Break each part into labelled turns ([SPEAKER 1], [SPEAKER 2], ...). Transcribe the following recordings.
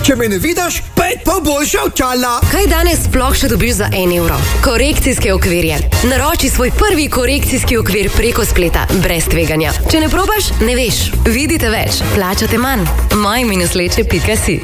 [SPEAKER 1] Če me ne vidiš, pet pa boljša od čala.
[SPEAKER 2] Kaj danes sploh še dobiš za 1 evro? Korekcijske okvirje. Naroči svoj prvi korekcijski okvir preko spleta, brez tveganja. Če ne probaš, ne veš. Vidite več, plačate manj. maj-leče.si.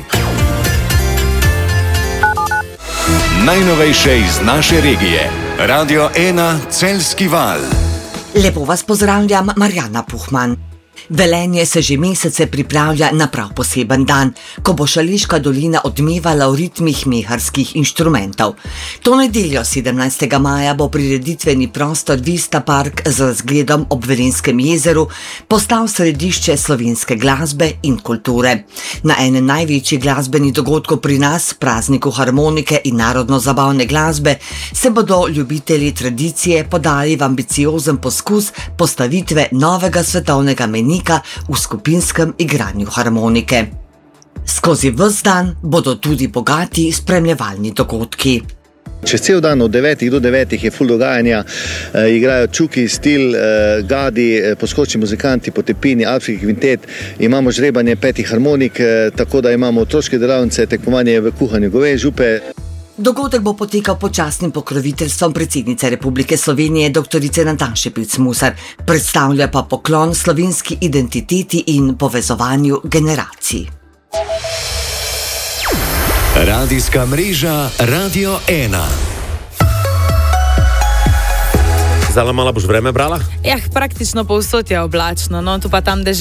[SPEAKER 3] Najnovejše iz naše regije. Radio 1 Celjski val.
[SPEAKER 4] Lepo vas pozdravljam, Marjana Puhman. Velenje se že mesece pripravlja na prav poseben dan, ko bo Šaleška dolina odmevala v ritmih meharskih inštrumentov. To nedeljo 17. maja bo prireditveni prostor Vista Park z razgledom ob Velenjskem jezeru postal središče slovenske glasbe in kulture. Na enem največjih glasbenih dogodkov pri nas, prazniku harmonike in narodno-zabavne glasbe, se bodo ljubitelji tradicije podali v ambiciozen poskus postavitve novega svetovnega menika v skupinskem igranju harmonike. Skozi ves dan bodo tudi bogati spremljevalni dogodki.
[SPEAKER 5] Čez cel dan od 9 do 9 je ful dogajanja, igrajo Čuki, Stil, Gadi, poskočni muzikanti, Potepini, Alfski kvintet, imamo žrebanje 5 harmonik, tako da imamo otroške delavnice, tekmovanje v kuhanju goveje župe.
[SPEAKER 4] Dogodek bo potekal pod častnim pokroviteljstvom predsednice Republike Slovenije dr. Nataše Pirc Musar, predstavlja pa poklon slovenski identiteti in povezovanju generacij.
[SPEAKER 3] Radijska mreža Radio 1.
[SPEAKER 6] Zdaj, mala boš vreme brala?
[SPEAKER 7] Praktično povsod je oblačno, no, tu pa tam deževje.